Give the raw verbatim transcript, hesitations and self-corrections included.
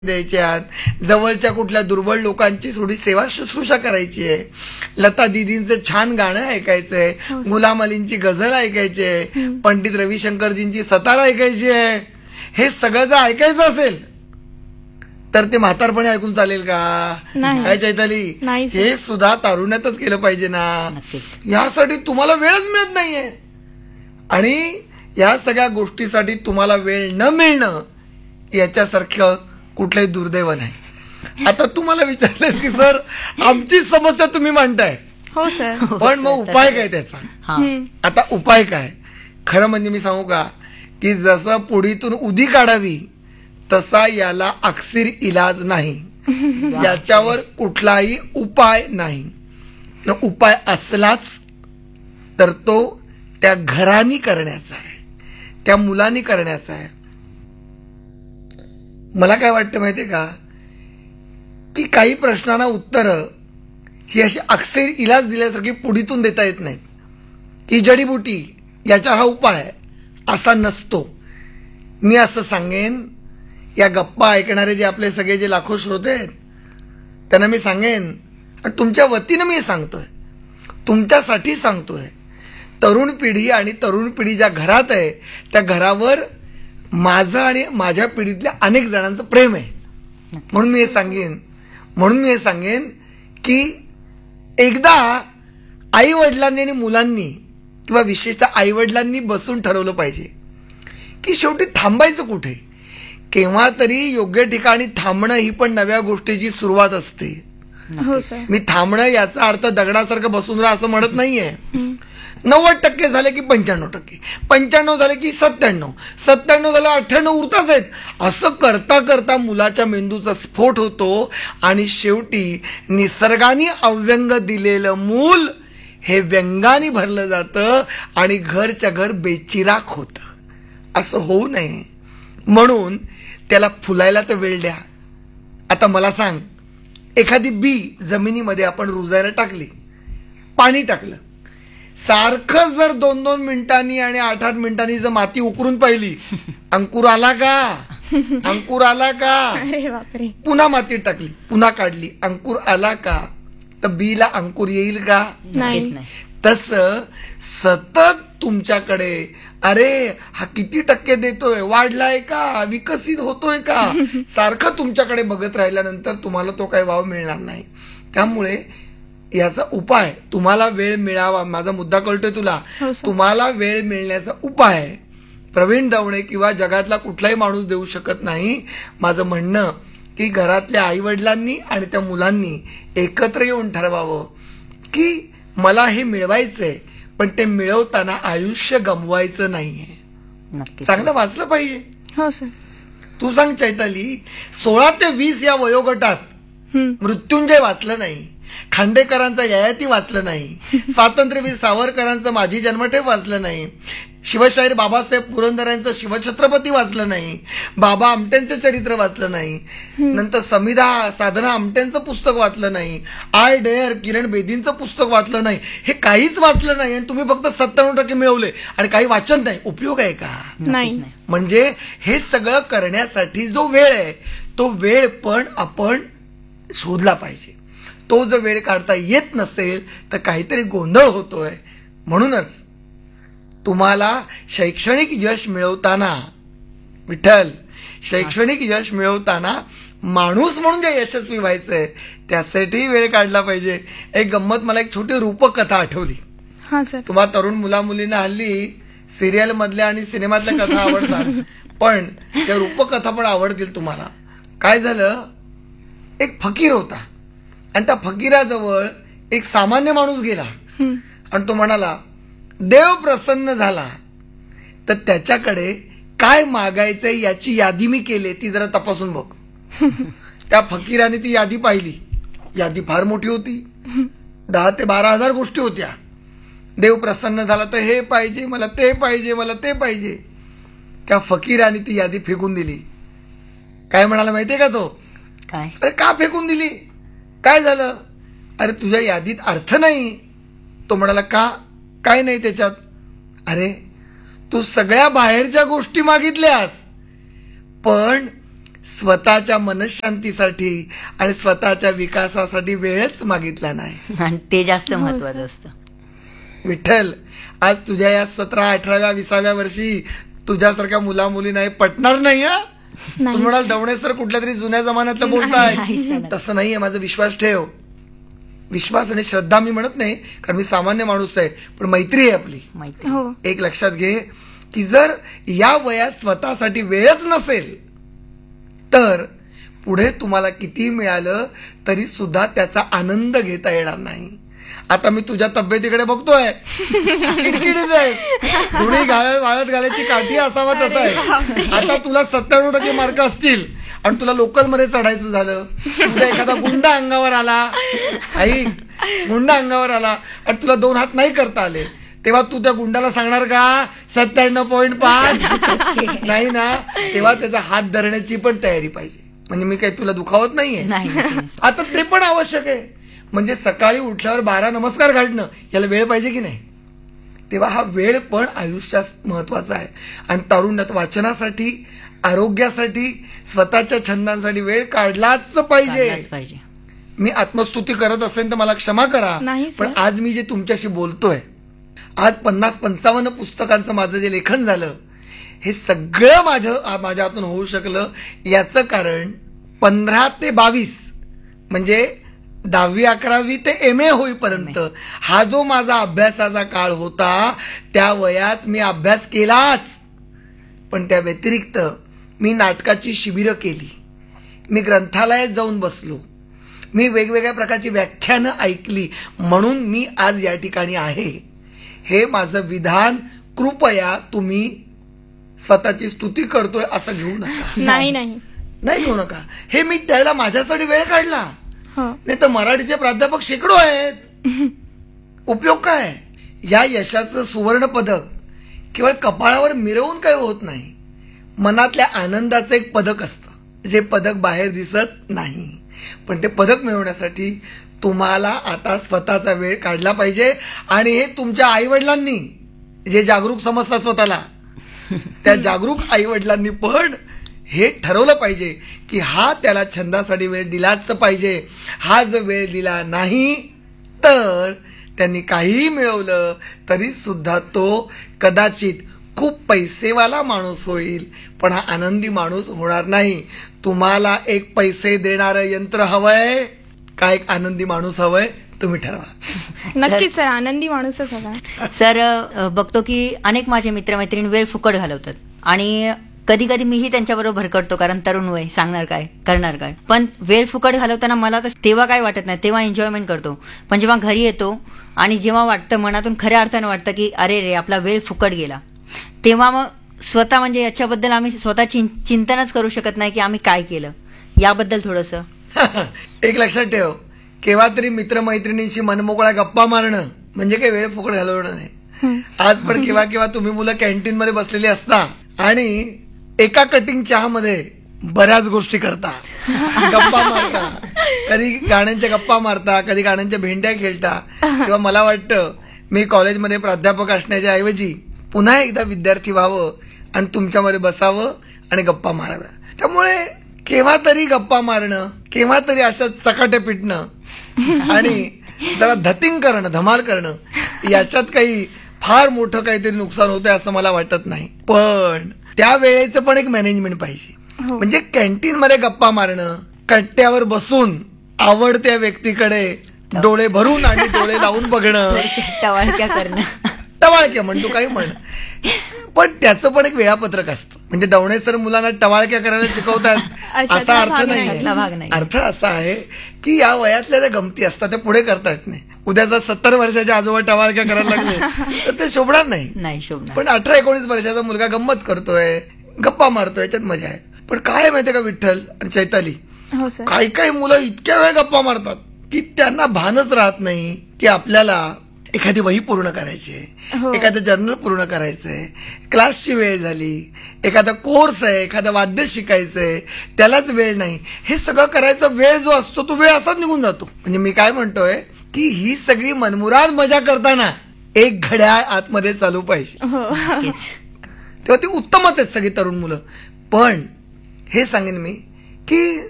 द्यायच्यात, जवळच्या कुठल्या दुर्बळ लोकांची थोडी सेवा शुश्रूषा करायची आहे, लता दीदींचं छान गाणं ऐकायचंय, गुलाम अलींची गझल ऐकायची आहे, पंडित रविशंकरजींची सतार ऐकायची आहे. हे सगळं जर ऐकायचं असेल तर ते म्हातारपणे ऐकून चालेल का? काय चैताली, हे सुद्धा तारुण्यातच केलं पाहिजे ना. यासाठी तुम्हाला वेळच मिळत नाहीये आणि या सगळ्या गोष्टीसाठी तुम्हाला वेळ न मिळणं याच्यासारखं कुठलंही दुर्दैव नाही. आता तुम्हाला विचारलंस की सर आमची समस्या तुम्ही मांडताय, हो सर, पण मग उपाय काय त्याचा? आता उपाय काय? खरं म्हणजे मी सांगू का की जसं पुढीतून उदी काढावी तसा याला अक्षीर इलाज नाही, याच्यावर कुठलाही उपाय नाही. उपाय असलाच तर तो त्या घरानी करण्याचा आहे, त्या मुलांनी करण्याचा आहे. मला काय वाटतं माहितीये का की काही प्रश्नांना उत्तर ही अशी अक्षर इलाज दिल्यासारखी पुढीतून देता येत नाहीत. ही जडीबुटी याचा हा उपाय असा नसतो. मी असं सांगेन, या गप्पा ऐकणारे जे आपले सगळे जे लाखो श्रोते आहेत त्यांना मी सांगेन, आणि तुमच्या वतीनं मी सांगतोय, तुमच्यासाठी सांगतोय, तरुण पिढी आणि तरुण पिढी ज्या घरात आहे त्या घरावर माझं आणि माझ्या पिढीतल्या अनेक जणांचं प्रेम आहे. म्हणून मी हे सांगेन म्हणून मी हे सांगेन की एकदा आई वडिलांनी आणि मुलांनी किंवा विशेषतः आई वडिलांनी बसून ठरवलं पाहिजे की शेवटी थांबायचं कुठे. केव्हा तरी योग्य ठिकाणी थांबणं ही पण नव्या गोष्टीची सुरुवात असते. मी थांबणं याचा अर्थ दगडासारखं बसून राहा असं म्हणत नाहीये. नव्वद टक्के झाले की पंच्याण्णव टक्के, पंच्याण्णव झाले की सत्त्याण्णव, सत्त्याण्णव झाले अठ्ठ्याण्णव उरताच आहेत. असं करता करता मुलाच्या मेंदूचा स्फोट होतो आणि शेवटी निसर्गाने अव्यंग दिलेलं मूल हे व्यंगाने भरलं जातं आणि घरच्या घर बेचिराख होतं. असं होऊ नये म्हणून त्याला फुलायला तर वेळ द्या. आता मला सांग, एखादी बी जमिनीमध्ये आपण रुजायला टाकली, पाणी टाकलं, सारखं जर दोन दोन मिनिटांनी आणि आठ आठ मिनिटांनी जर माती उकरून पाहिली, अंकुर आला का? अंकुर आला का? पुन्हा माती टाकली, पुन्हा काढली, अंकुर आला का? तर बीला अंकुर येईल का? नाही. तसं सतत तुमच्याकडे अरे हा किती टक्के देतोय, वाढलाय का, विकसित होतोय का, सारखं तुमच्याकडे बघत राहिल्यानंतर तुम्हाला तो काही वाव मिळणार नाही. त्यामुळे याचा उपाय, तुम्हाला वेळ मिळावा, माझा मुद्दा कळतोय तुला, तुम्हाला वेळ मिळण्याचा उपाय प्रवीण दवणे किंवा जगातला कुठलाही माणूस देऊ शकत नाही. माझं म्हणणं की घरातल्या आई वडिलांनी आणि त्या मुलांनी एकत्र येऊन ठरवावं की मला हे मिळवायचंय, पण ते मिळवताना आयुष्य गमवायचं नाहीये. चांगलं वाचलं पाहिजे. हो सर. तू सांग चैताली, सोळा ते वीस या वयोगटात मृत्युंजय वाचलं नाही, खांडेकरांचं ययाती वाचलं नाही, स्वातंत्र्यवीर सावरकरांचं माझी जन्मठेप वाचलं नाही, शिवशाहीर बाबासाहेब पुरंदरेंचं शिवछत्रपती वाचलं नाही, बाबा आमटेंचं चरित्र वाचलं नाही, नंतर समिधा साधना आमटेंचं पुस्तक वाचलं नाही, आय डेअर किरण बेदींचं पुस्तक वाचलं नाही. हे काहीच वाचलं नाही आणि तुम्ही फक्त सत्त्याण्णव टक्के मिळवले आणि काही वाचन नाही. उपयोग आहे का? नाही. म्हणजे हे सगळं करण्यासाठी जो वेळ आहे तो वेळ पण आपण शोधला पाहिजे. तो जर वेळ काढता येत नसेल तर काहीतरी गोंधळ होतोय. म्हणूनच तुम्हाला शैक्षणिक यश मिळवताना, विठ्ठल, शैक्षणिक यश मिळवताना माणूस म्हणून जे यशस्वी व्हायचंय त्यासाठी वेळ काढला पाहिजे. एक गंमत, मला एक छोटी रूपकथा आठवली. तुम्हा तरुण मुला मुलींना हल्ली सिरियल मधल्या आणि सिनेमातल्या कथा आवडतात, पण त्या रूपकथा पण आवडतील तुम्हाला. काय झालं, एक फकीर होता आणि त्या फकीराजवळ एक सामान्य माणूस गेला आणि तो म्हणाला, देव प्रसन्न झाला तर त्याच्याकडे काय मागायचंय याची यादी मी केली, ती जरा तपासून बघ. त्या फकीराने ती यादी पाहिली. यादी फार मोठी होती, दहा ते बारा हजार गोष्टी होत्या. देव प्रसन्न झाला तर हे पाहिजे मला, ते पाहिजे मला, ते पाहिजे. त्या फकीराने ती यादी फेकून दिली. काय म्हणाला माहितीये का तो? काय? अरे का फेकून दिली? काय झालं? अरे तुझ्या यादीत अर्थ नाही. तो म्हणाला, का? काय नाही त्याच्यात? अरे तू सगळ्या बाहेरच्या गोष्टी मागितल्यास पण स्वतःच्या मनशांतीसाठी आणि स्वतःच्या विकासासाठी वेळच मागितला नाही. आणि ते जास्त महत्वाचं असतं. विठ्ठल, आज तुझ्या या सतरा अठराव्या विसाव्या वर्षी तुझ्यासारख्या मुला मुली नाही पटणार नाही. हा तुम्ही म्हणाल दवणे सर कुठल्या तरी जुन्या जमान्यातलं बोलताय, तसं नाहीये. माझा विश्वास ठेव. विश्वास आणि श्रद्धा मी म्हणत नाही, कारण मी सामान्य माणूस आहे, पण मैत्री आहे आपली. एक लक्षात घे की जर या वयात स्वतःसाठी वेळच नसेल तर पुढे तुम्हाला किती मिळालं तरी सुद्धा त्याचा आनंद घेता येणार नाही. आता मी तुझ्या तब्येतीकडे बघतोय, किडकिडीच आहे, धुणी घालत वाळत घालायची काठी असावा तसं आहे. आता तुला सत्त्याण्णव टक्के मार्क असतील आणि तुला लोकल मध्ये चढायचं झालं, तुझा एखादा गुंडा अंगावर आला, आई गुंडा अंगावर आला आणि तुला दोन हात नाही करता आले, तेव्हा तू त्या गुंडाला सांगणार का सत्त्याण्णव पॉईंट पाच नाही ना. तेव्हा त्याचा हात धरण्याची पण तयारी पाहिजे. म्हणजे मी काही तुला दुखावत नाहीये. आता ते पण आवश्यक आहे. म्हणजे सकाळी उठल्यावर बारा नमस्कार घालणं याला वेळ पाहिजे की नाही. तेव्हा हा वेळ पण आयुष्यात महत्वाचा आहे. आणि तारुण्यात वाचनासाठी, आरोग्यासाठी, स्वतःच्या छंदांसाठी वेळ काढलाच पाहिजे. मी आत्मस्तुती करत असेल तर मला क्षमा करा, पण आज मी जे तुमच्याशी बोलतोय, आज पन्नास पंचावन्न पुस्तकांचं माझं जे लेखन झालं, हे सगळं माझं माझ्या हातून होऊ शकलं याचं कारण पंधरा ते बावीस म्हणजे दहावी अकरावी ते एम ए होईपर्यंत हा जो माझा अभ्यासाचा काळ होता, त्या वयात मी अभ्यास केलाच. पण त्या व्यतिरिक्त मी नाटकाची शिबिरं केली, मी ग्रंथालयात जाऊन बसलो, मी वेगवेगळ्या प्रकारची व्याख्यानं ऐकली, म्हणून मी आज या ठिकाणी आहे. हे माझं विधान कृपया तुम्ही स्वतःची स्तुती करतोय असं घेऊ नका. नाही नाही नाही घेऊ नका. हे मी त्याला माझ्यासाठी वेळ काढला, नाही तर मराठीचे प्राध्यापक शेकडो आहेत. उपयोग काय? या यशाचं सुवर्ण पदक केवळ कपाळावर मिरवून काही होत नाही. मनातल्या आनंदाचं एक पदक असतं, जे पदक बाहेर दिसत नाही. पण ते पदक मिळवण्यासाठी तुम्हाला आता स्वतःचा वेळ काढला पाहिजे. आणि हे तुमच्या आई वडिलांनी जे जागरूक समजतात स्वतःला, त्या जागरूक आई वडिलांनी पण हे ठरवलं पाहिजे की हा त्याला छंदासाठी वेळ दिलाच पाहिजे. हा जर वेळ दिला नाही तर त्यांनी काहीही मिळवलं तरी सुद्धा तो कदाचित खूप पैसेवाला माणूस होईल, पण हा आनंदी माणूस होणार नाही. तुम्हाला एक पैसे देणारं यंत्र हवंय का एक आनंदी माणूस हवंय? तुम्ही ठरवा. नक्कीच सर, आनंदी माणूसच हवा. सर, बघतो की अनेक माझे मित्रमैत्रिणी वेळ फुकट घालवतात आणि कधी कधी मीही त्यांच्याबरोबर भरकडतो, कारण तरुण वय, सांगणार काय करणार काय. पण वेळ फुकट घालवताना मला तेव्हा काय वाटत नाही, तेव्हा एन्जॉयमेंट करतो. पण जेव्हा घरी येतो आणि जेव्हा वाटतं मनातून खऱ्या अर्थानं वाटतं की अरे रे आपला वेळ फुकट गेला, तेव्हा मग स्वतः म्हणजे याच्याबद्दल आम्ही स्वतः चिंतनच करू शकत नाही की आम्ही काय केलं. याबद्दल थोडंसं एक लक्षात ठेव, केव्हा तरी मित्रमैत्रिणींशी मनमोकळा गप्पा मारणं म्हणजे काही वेळ फुकट घालवणं नाही. आज पण केव्हा केव्हा तुम्ही मुलं कॅन्टीन मध्ये बसलेली असता आणि एका कटिंग चहा मध्ये बऱ्याच गोष्टी करता, गप्पा मारता, कधी गाण्यांच्या गप्पा मारता, कधी गाण्यांच्या भेंड्या खेळता. तेव्हा मला वाटतं मी कॉलेजमध्ये प्राध्यापक असण्याच्या ऐवजी पुन्हा एकदा विद्यार्थी व्हावं आणि तुमच्यामध्ये बसावं आणि गप्पा माराव्या. त्यामुळे केव्हा तरी गप्पा मारणं, केव्हा तरी असं चकाटे पिटणं आणि जरा धतिंग करणं, धमाल करणं, याच्यात काही फार मोठं काहीतरी नुकसान होतंय असं मला वाटत नाही. पण त्या वेळेचं पण एक मॅनेजमेंट पाहिजे. म्हणजे कॅन्टीन मध्ये गप्पा मारणं, कट्ट्यावर बसून आवडत्या व्यक्तीकडे डोळे भरून आणि डोळे लावून बघणं, टवाळक्या करणं, टवाळक्या म्हण तू काही म्हण, पण त्याचं पण एक वेळापत्रक असतं. म्हणजे दवणे सर मुलांना टवाळक्या करायला शिकवतात असा अर्थ नाही. अर्थ असा आहे की या वयातल्या ज्या गमती असतात त्या पुढे करता येत नाही. उद्या जर सत्तर वर्षाच्या आजोबा टवाळक्या करायला लागले तर ते शोभणार नाही. पण अठरा एकोणीस वर्षाचा मुलगा गंमत करतोय, गप्पा मारतोय, याच्यात मजा आहे. पण काय माहितीये का विठ्ठल आणि चैताली, काही काही मुलं इतक्या वेळ गप्पा मारतात की त्यांना भानच राहत नाही की आपल्याला एखादी वही पूर्ण करायची आहे, एखादं जर्नल पूर्ण करायचंय, क्लासची वेळ झाली, एखादा कोर्स आहे, एखादं वाद्य शिकायचंय, त्यालाच वेळ नाही. हे सगळं करायचा वेळ जो असतो तो वेळ असाच निघून जातो. म्हणजे मी काय म्हणतोय की ही सगळी मनमुराद मजा करताना एक घड्याळ आतमध्ये चालू पाहिजे, तेव्हा ती उत्तमच आहेत सगळी तरुण मुलं. पण हे सांगेन मी की